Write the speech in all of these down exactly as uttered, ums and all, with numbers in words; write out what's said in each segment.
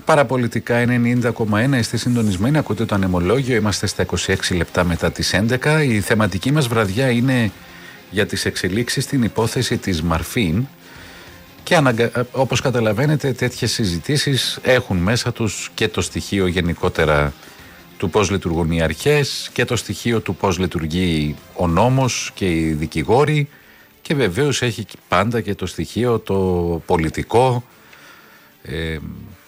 Παραπολιτικά ενενήντα κόμμα ένα, είστε συντονισμένοι, ακούτε το Ανεμολόγιο, είμαστε στα είκοσι έξι λεπτά μετά τις έντεκα. Η θεματική μας βραδιά είναι για τις εξελίξεις στην υπόθεση της Μαρφίν και αναγκα... όπως καταλαβαίνετε τέτοιες συζητήσεις έχουν μέσα τους και το στοιχείο γενικότερα του πώς λειτουργούν οι αρχές και το στοιχείο του πώς λειτουργεί ο νόμος και οι δικηγόροι και βεβαίως έχει πάντα και το στοιχείο το πολιτικό. ε,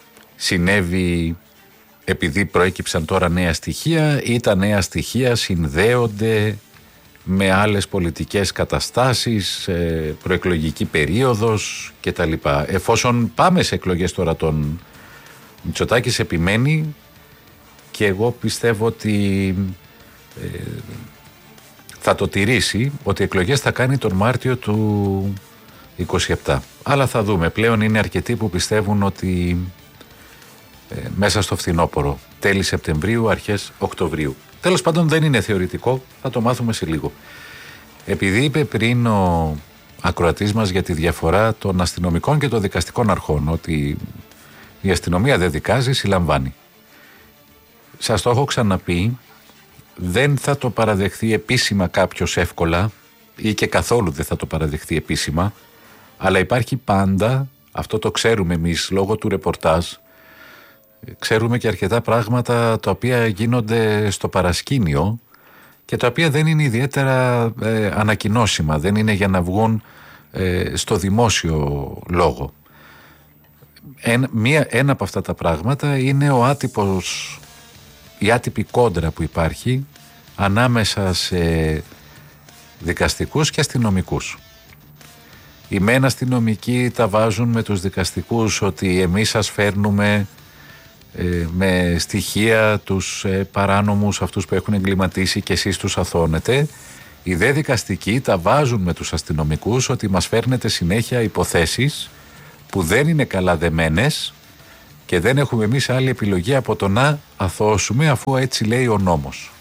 Συνέβη επειδή προέκυψαν τώρα νέα στοιχεία ή τα νέα στοιχεία συνδέονται με άλλες πολιτικές καταστάσεις, προεκλογική περίοδος κτλ. Εφόσον πάμε σε εκλογές τώρα, τον Μητσοτάκης επιμένει και εγώ πιστεύω ότι ε, θα το τηρήσει, ότι εκλογές θα κάνει τον Μάρτιο του είκοσι επτά. Αλλά θα δούμε, πλέον είναι αρκετοί που πιστεύουν ότι Ε, μέσα στο φθινόπωρο, τέλη Σεπτεμβρίου, αρχές Οκτωβρίου. Τέλος πάντων δεν είναι θεωρητικό, θα το μάθουμε σε λίγο. Επειδή είπε πριν ο ακροατής μας για τη διαφορά των αστυνομικών και των δικαστικών αρχών, ότι η αστυνομία δεν δικάζει, συλλαμβάνει. Σας το έχω ξαναπεί, δεν θα το παραδεχθεί επίσημα κάποιος εύκολα ή και καθόλου δεν θα το παραδεχθεί επίσημα, αλλά υπάρχει πάντα, αυτό το ξέρουμε εμείς λόγω του ρεπορτάζ, ξέρουμε και αρκετά πράγματα τα οποία γίνονται στο παρασκήνιο και τα οποία δεν είναι ιδιαίτερα ε, ανακοινώσιμα, δεν είναι για να βγουν ε, στο δημόσιο λόγο. Ένα, μία, ένα από αυτά τα πράγματα είναι ο άτυπος, η άτυπη κόντρα που υπάρχει ανάμεσα σε δικαστικούς και αστυνομικούς. Οι μεν αστυνομικοί τα βάζουν με τους δικαστικούς ότι εμείς σας φέρνουμε με στοιχεία τους ε, παράνομους, αυτούς που έχουν εγκληματίσει και εσείς τους αθώνετε. Οι δε δικαστικοί τα βάζουν με τους αστυνομικούς ότι μας φέρνετε συνέχεια υποθέσεις που δεν είναι καλά δεμένες και δεν έχουμε εμείς άλλη επιλογή από το να αθώσουμε αφού έτσι λέει ο νόμος.